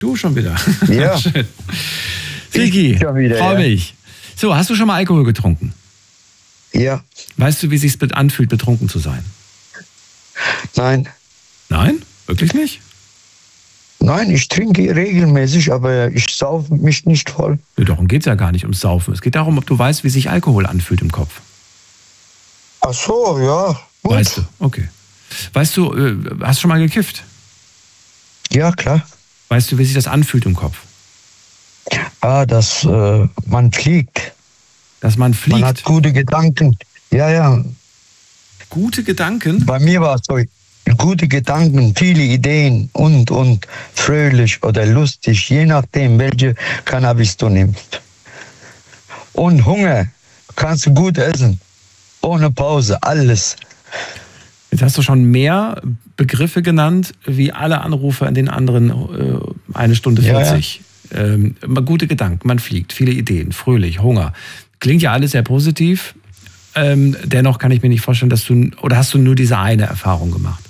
Du schon wieder. Ja. Schön. Sigi, freu mich. So, hast du schon mal Alkohol getrunken? Ja. Weißt du, wie es sich anfühlt, betrunken zu sein? Nein. Nein? Wirklich nicht? Nein, ich trinke regelmäßig, aber ich saufe mich nicht voll. Ja, darum geht es ja gar nicht ums Saufen. Es geht darum, ob du weißt, wie sich Alkohol anfühlt im Kopf. Ach so, ja. Gut. Weißt du, okay. Weißt du, hast du schon mal gekifft? Ja, klar. Weißt du, wie sich das anfühlt im Kopf? Dass man fliegt. Dass man fliegt? Man hat gute Gedanken. Ja. Gute Gedanken? Bei mir war es so, gute Gedanken, viele Ideen und fröhlich oder lustig, je nachdem, welche Cannabis du nimmst. Und Hunger kannst du gut essen. Ohne Pause, alles. Jetzt hast du schon mehr Begriffe genannt, wie alle Anrufer in den anderen 1 Stunde 40. Ja. Gute Gedanken, man fliegt, viele Ideen, fröhlich, Hunger. Klingt ja alles sehr positiv. Dennoch kann ich mir nicht vorstellen, oder hast du nur diese eine Erfahrung gemacht?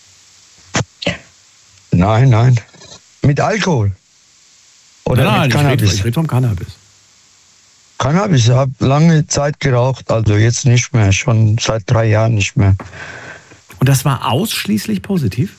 Nein. Mit Alkohol. Oder nein, mit Cannabis. Ich rede vom Cannabis. Cannabis, ich habe lange Zeit geraucht, also jetzt nicht mehr, schon seit 3 Jahren nicht mehr. Und das war ausschließlich positiv?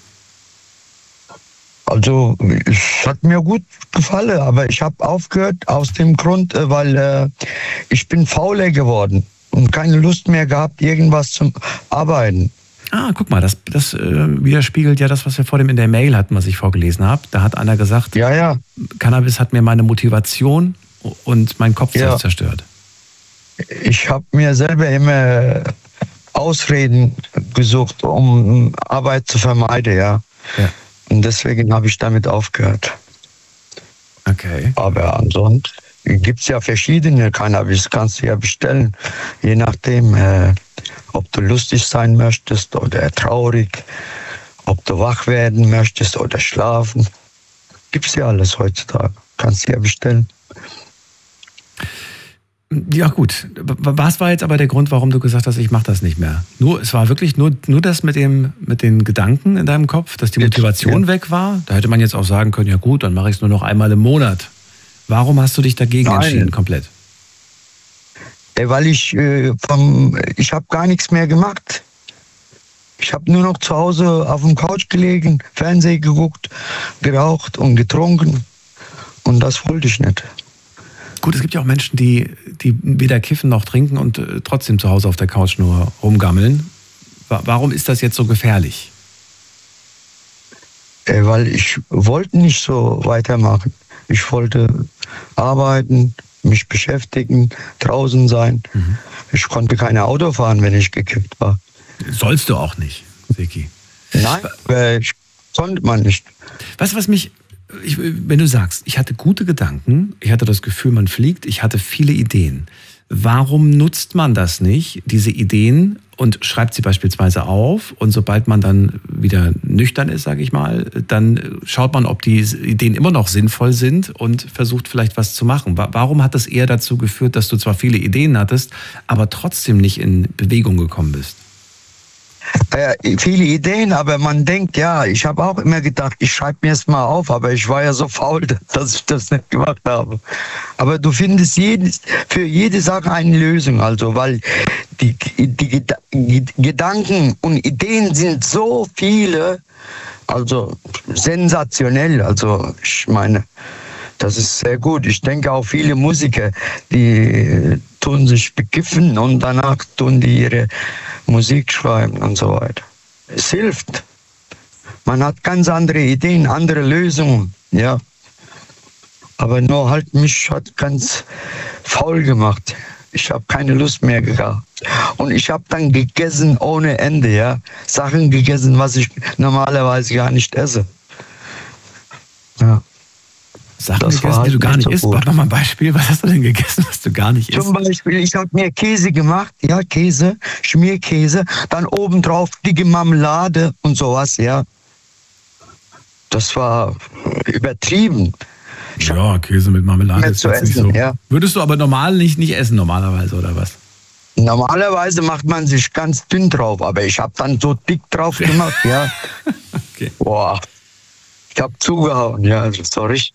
Also es hat mir gut gefallen, aber ich habe aufgehört aus dem Grund, weil ich bin fauler geworden und keine Lust mehr gehabt, irgendwas zum Arbeiten. Guck mal, das widerspiegelt ja das, was wir vor dem in der Mail hatten, was ich vorgelesen habe. Da hat einer gesagt, ja. Cannabis hat mir meine Motivation und mein Kopf zerstört. Ich habe mir selber immer Ausreden gesucht, um Arbeit zu vermeiden, ja. Und deswegen habe ich damit aufgehört. Okay. Aber ansonsten gibt es ja verschiedene Cannabis, kannst du ja bestellen, je nachdem, ob du lustig sein möchtest oder traurig, ob du wach werden möchtest oder schlafen. Gibt es ja alles heutzutage, kannst du ja bestellen. Ja gut, was war jetzt aber der Grund, warum du gesagt hast, ich mache das nicht mehr? Es war wirklich nur das mit den Gedanken in deinem Kopf, dass die Motivation weg war? Da hätte man jetzt auch sagen können, ja gut, dann mache ich es nur noch einmal im Monat. Warum hast du dich dagegen entschieden, komplett? Weil ich habe gar nichts mehr gemacht. Ich habe nur noch zu Hause auf dem Couch gelegen, Fernsehen geguckt, geraucht und getrunken. Und das wollte ich nicht. Gut, es gibt ja auch Menschen, die weder kiffen noch trinken und trotzdem zu Hause auf der Couch nur rumgammeln. Warum ist das jetzt so gefährlich? Weil ich wollte nicht so weitermachen. Ich wollte arbeiten, mich beschäftigen, draußen sein. Mhm. Ich konnte kein Auto fahren, wenn ich gekippt war. Sollst du auch nicht, Sigi. Nein, konnte man nicht. Weißt du, wenn du sagst, ich hatte gute Gedanken, ich hatte das Gefühl, man fliegt, ich hatte viele Ideen. Warum nutzt man das nicht, diese Ideen, und schreibt sie beispielsweise auf, und sobald man dann wieder nüchtern ist, sage ich mal, dann schaut man, ob die Ideen immer noch sinnvoll sind und versucht vielleicht was zu machen. Warum hat das eher dazu geführt, dass du zwar viele Ideen hattest, aber trotzdem nicht in Bewegung gekommen bist? Viele Ideen, aber man denkt, ich habe auch immer gedacht, ich schreibe mir es mal auf, aber ich war ja so faul, dass ich das nicht gemacht habe. Aber du findest für jede Sache eine Lösung, also weil die Gedanken und Ideen sind so viele, also sensationell, also ich meine, das ist sehr gut. Ich denke auch viele Musiker, die tun sich bekiffen und danach tun die ihre Musik schreiben und so weiter. Es hilft. Man hat ganz andere Ideen, andere Lösungen, ja. Aber nur halt mich hat ganz faul gemacht. Ich habe keine Lust mehr gehabt. Und ich habe dann gegessen ohne Ende, ja. Sachen gegessen, was ich normalerweise gar nicht esse. Ja. Sachen gegessen, die du gar nicht isst? Mach mal ein Beispiel. Was hast du denn gegessen, was du gar nicht isst? Zum Beispiel, ich habe mir Käse gemacht, Käse, Schmierkäse, dann obendrauf dicke Marmelade und sowas, ja. Das war übertrieben. Ja, Käse mit Marmelade ist jetzt nicht so. Ja. Würdest du aber nicht essen normalerweise, oder was? Normalerweise macht man sich ganz dünn drauf, aber ich habe dann so dick drauf gemacht, ja. Okay. Boah. Ich habe zugehauen, ja, das war richtig.